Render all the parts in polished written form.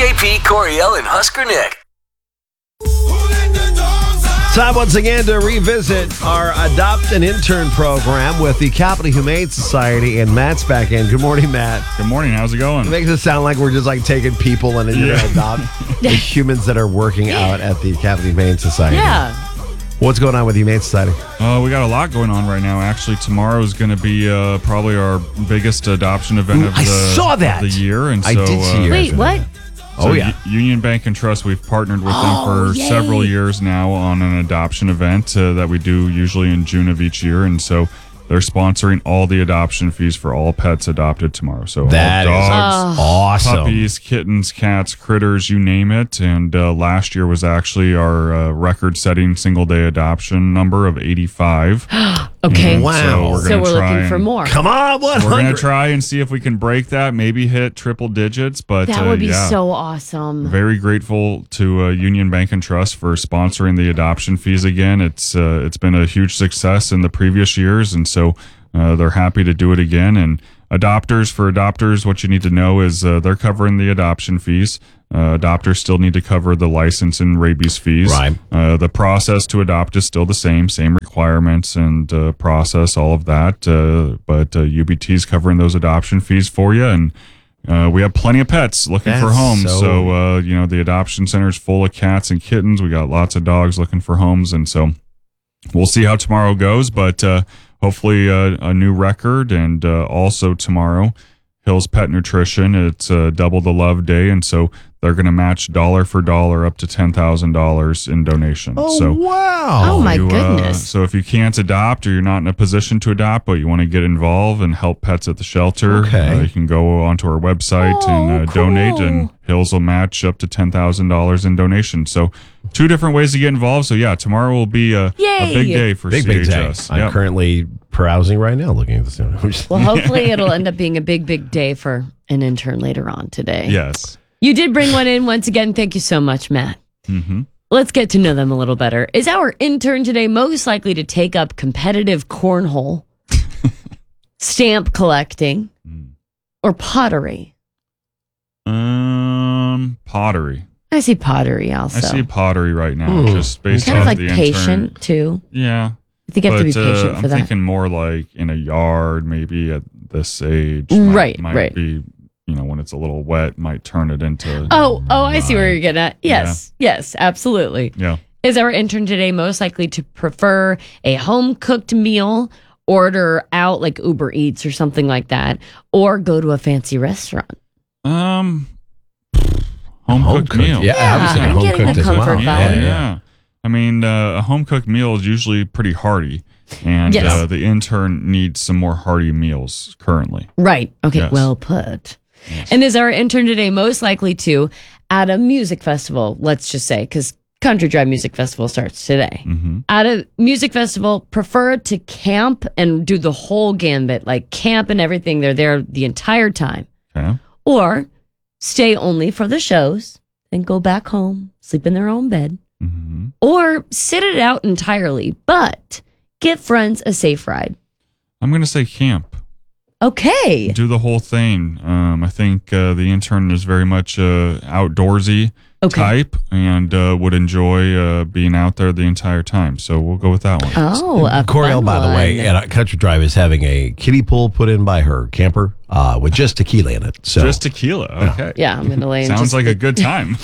JP, Coriel, and Husker Nick. Time once again to revisit our Adopt an Intern program with the Capital Humane Society, and Matt's back in. Good morning, Matt. Good morning. How's it going? It makes it sound like we're just like taking people and then you're going to adopt the humans that are working out at the Capital Humane Society. Yeah. What's going on with the Humane Society? We got a lot going on right now. Actually, tomorrow is going to be probably our biggest adoption event of the year. And I did see Wait, what? Union Bank and Trust, we've partnered with them for several years now on an adoption event that we do usually in June of each year. And so they're sponsoring all the adoption fees for all pets adopted tomorrow. So that all dogs, awesome. Puppies, kittens, cats, critters, you name it. And last year was actually our record-setting single-day adoption number of 85. Okay. And Wow. So we're looking for more. Come on, 100. We're going to try and see if we can break that, maybe hit triple digits. But That would be so awesome. Very grateful to Union Bank and Trust for sponsoring the adoption fees again. It's been a huge success in the previous years, and so they're happy to do it again. And for adopters, what you need to know is they're covering the adoption fees. Adopters still need to cover the license and rabies fees. Right. The process to adopt is still the same requirements and process, all of that. But UBT is covering those adoption fees for you, and we have plenty of pets looking for homes. So the adoption center is full of cats and kittens. We got lots of dogs looking for homes, and so we'll see how tomorrow goes. But hopefully a new record, and also tomorrow, Hill's Pet Nutrition. It's Double the Love Day, and so they're going to match dollar for dollar up to $10,000 in donations. Oh, wow. Oh, my goodness. So if you can't adopt or you're not in a position to adopt, but you want to get involved and help pets at the shelter, you can go onto our website and donate, and Hills will match up to $10,000 in donations. So 2 different ways to get involved. So yeah, tomorrow will be a big day for Big day. CHS. I'm currently browsing right now looking at this. Well, hopefully it'll end up being a big day for an intern later on today. Yes. You did bring one in once again. Thank you so much, Matt. Mm-hmm. Let's get to know them a little better. Is our intern today most likely to take up competitive cornhole, stamp collecting, or pottery? Pottery. I see pottery also. I see pottery right now, just based kind on of like the patient intern. too. Yeah. I think you have to be patient for I'm that. thinking more like in a yard, maybe at this age. Right. Might be, when it's a little wet, might turn it into. Oh, I see where you're getting at. Yes, absolutely. Yeah. Is our intern today most likely to prefer a home cooked meal, order out like Uber Eats or something like that, or go to a fancy restaurant? Home cooked meal. Yeah, I was I'm saying home getting cooked the as well. comfort value. Yeah. I mean, a home cooked meal is usually pretty hearty, and the intern needs some more hearty meals currently. Right. Okay. Yes. Well put. Yes. And is our intern today most likely to, at a music festival, let's just say, because Country Drive Music Festival starts today, at a music festival, prefer to camp and do the whole gambit, like camp and everything? They're there the entire time. Okay. Or stay only for the shows and go back home, sleep in their own bed. Or sit it out entirely, but give friends a safe ride. I'm going to say camp. Okay. Do the whole thing. I think the intern is very much outdoorsy type and would enjoy being out there the entire time. So we'll go with that one. Oh, a Coriel, fun by the way, one. at Country Drive is having a kiddie pool put in by her camper with just tequila in it. So Just tequila. Okay. Yeah, I'm going to lay in Sounds like a good time.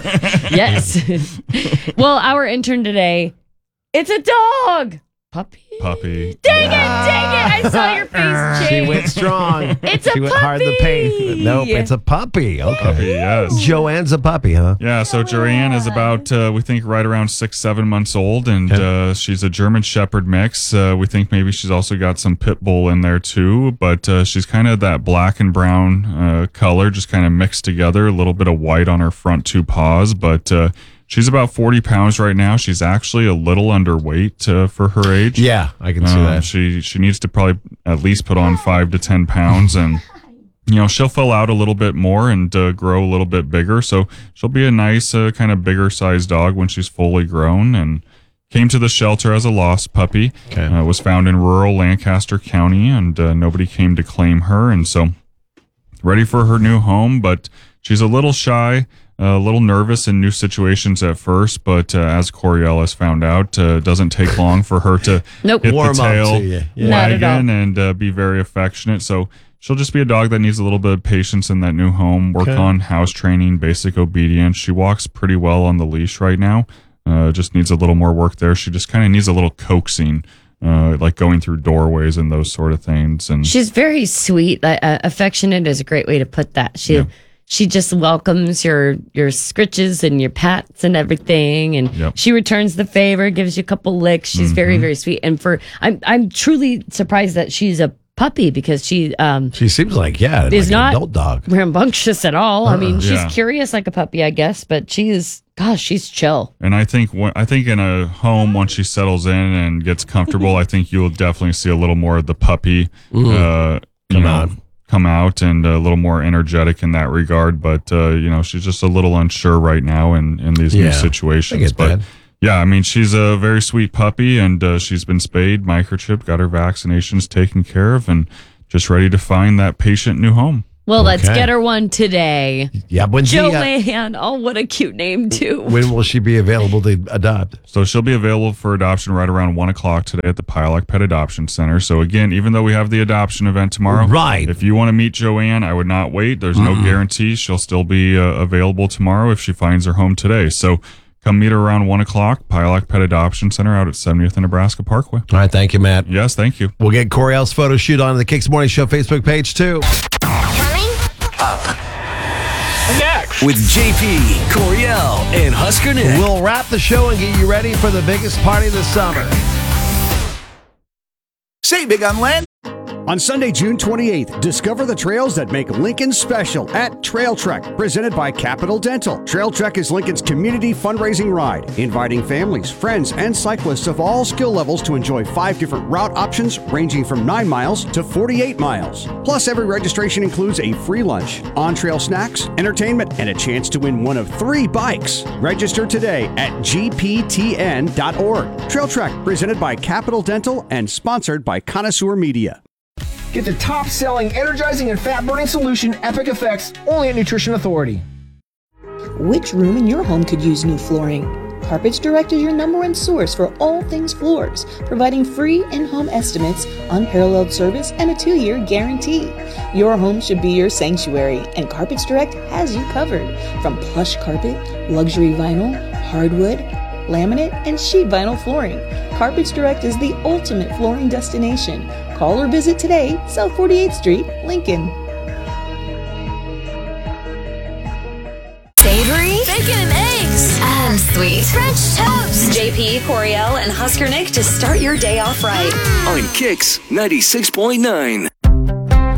Yes. Well, our intern today, it's a dog. Puppy. Dang it. I saw your face change. she went strong. It's a She went hard in the paint. Nope, it's a puppy. Okay. Puppy, yes. Joanne's a puppy, huh? Yeah, so Joanne is about, we think, right around 6-7 months old, and she's a German Shepherd mix. We think maybe she's also got some pit bull in there too, but she's kind of that black and brown color, just kind of mixed together, a little bit of white on her front 2 paws, but she's about 40 pounds right now. She's actually a little underweight for her age. Yeah, I can see that. She needs to probably at least put on 5 to 10 pounds, and she'll fill out a little bit more and grow a little bit bigger. So she'll be a nice kind of bigger sized dog when she's fully grown. And came to the shelter as a lost puppy. Okay. Was found in rural Lancaster County, and nobody came to claim her. And so ready for her new home, but she's a little shy. a little nervous in new situations at first, but as Coriel has found out, it doesn't take long for her to Nope. hit Warm the up tail to you. Yeah. Not at all. wagon and be very affectionate. So she'll just be a dog that needs a little bit of patience in that new home, work Okay. on house training, basic obedience. She walks pretty well on the leash right now. Just needs a little more work there. She just kind of needs a little coaxing, like going through doorways and those sort of things. And She's very sweet. Affectionate is a great way to put that. She just welcomes your scritches and your pats and everything, and Yep. she returns the favor, gives you a couple licks. She's very, very sweet. And I'm truly surprised that she's a puppy because she She seems like, like is an not adult dog. rambunctious at all. I mean, she's Yeah. curious like a puppy, I guess, but she's chill. And I think in a home, once she settles in and gets comfortable, I think you'll definitely see a little more of the puppy come out and a little more energetic in that regard. But she's just a little unsure right now in these new Yeah, situations. I get But that. yeah, I mean, she's a very sweet puppy, and she's been spayed, microchipped, got her vaccinations taken care of, and just ready to find that patient new home. Well, let's Okay. get her one today. Yeah, Joanne. Oh, what a cute name, too. when will she be available to adopt? So she'll be available for adoption right around 1 o'clock today at the Piola Pet Adoption Center. So again, even though we have the adoption event tomorrow, Right. if you want to meet Joanne, I would not wait. There's no guarantee she'll still be available tomorrow if she finds her home today. So come meet her around 1 o'clock, Piola Pet Adoption Center out at 70th and Nebraska Parkway. All right, thank you, Matt. Yes, thank you. We'll get Coriel's photo shoot on the Kicks Morning Show Facebook page, too. With JP, Coriel, and Husker Nick. We'll wrap the show and get you ready for the biggest party of the summer. Say big on land. On Sunday, June 28th, discover the trails that make Lincoln special at Trail Trek, presented by Capital Dental. Trail Trek is Lincoln's community fundraising ride, inviting families, friends, and cyclists of all skill levels to enjoy 5 different route options ranging from 9 miles to 48 miles. Plus, every registration includes a free lunch, on-trail snacks, entertainment, and a chance to win one of 3 bikes. Register today at gptn.org. Trail Trek, presented by Capital Dental and sponsored by Connoisseur Media. Get the top-selling, energizing, and fat-burning solution, Epic Effects, only at Nutrition Authority. Which room in your home could use new flooring? Carpets Direct is your #1 source for all things floors, providing free in-home estimates, unparalleled service, and a 2-year guarantee. Your home should be your sanctuary, and Carpets Direct has you covered. From plush carpet, luxury vinyl, hardwood, laminate, and sheet vinyl flooring, Carpets Direct is the ultimate flooring destination. Call or visit today, South 48th Street, Lincoln. Savory, bacon and eggs, and sweet French toast. JP, Coriel, and Husker Nick to start your day off right. On Kicks 96.9.